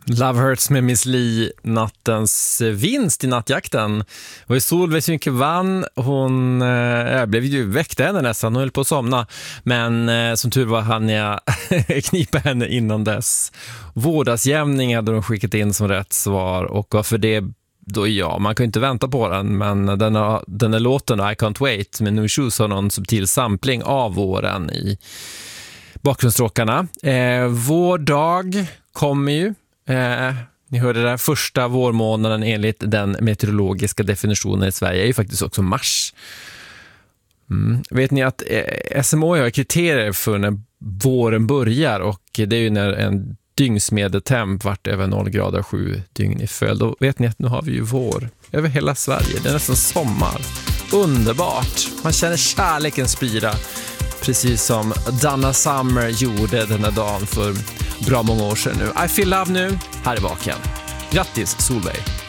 Love Hurts med Miss Li, nattens vinst i nattjakten. Det var ju Solveig som mycket vann. Hon blev ju väckt henne nästan, hon höll på att somna. Men som tur var hann jag knipa henne innan dess. Vårdagsjämning hade de skickat in som rätt svar. Och varför det då, man kan ju inte vänta på den. Men den här låten, I Can't Wait, med No Shoes, har någon subtil sampling av våren i bakgrundsstråkarna. Vår dag kommer ju. Ni hörde det där, första vårmånaden enligt den meteorologiska definitionen i Sverige är ju faktiskt också mars. Vet ni att SMHI har kriterier för när våren börjar, och det är ju när en dygnsmedeltemp vart över 0 grader 7 dygn i följd. Och vet ni att nu har vi ju vår över hela Sverige. Det är nästan sommar. Underbart. Man känner kärleken spira. Precis som Donna Summer gjorde den här dagen för bra många år sedan nu. I feel love nu. Här är vaken. Grattis Solveig.